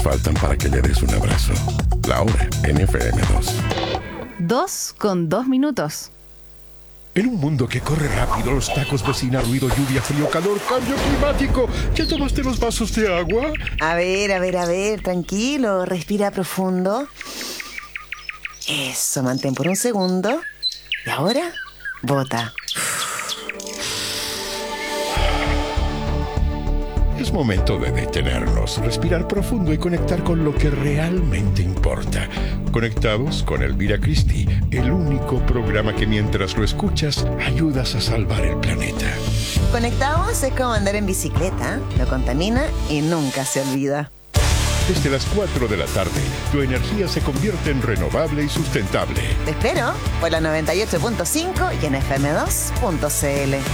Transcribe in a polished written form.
faltan para que le des un abrazo. La hora en FM2. 2:02. En un mundo que corre rápido, los tacos, bocina, ruido, lluvia, frío, calor, cambio climático. ¿Ya tomaste los vasos de agua? A ver, tranquilo, respira profundo. Eso, mantén por un segundo. Y ahora, bota. Es momento de detenernos, respirar profundo y conectar con lo que realmente importa. Conectados con Elvira Christie, el único programa que mientras lo escuchas, ayudas a salvar el planeta. Conectados es como andar en bicicleta, no contamina y nunca se olvida. Desde las 4 de la tarde, tu energía se convierte en renovable y sustentable. Te espero por la 98.5 y en fm2.cl.